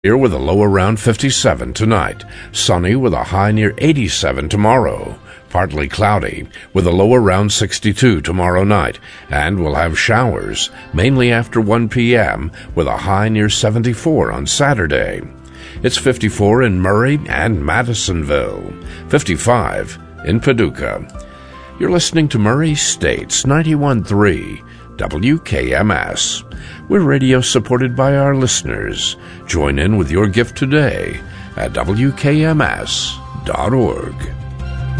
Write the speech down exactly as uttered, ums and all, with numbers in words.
Here with a low around fifty-seven tonight. Sunny with a high near eighty-seven tomorrow. Partly cloudy with a low around sixty-two tomorrow night. And we'll have showers, mainly after one p.m., with a high near seventy-four on Saturday. It's fifty-four in Murray and Madisonville. fifty-five in Paducah. You're listening to Murray States ninety-one point three W K M S. We're radio supported by our listeners. Join in with your gift today at W K M S dot org.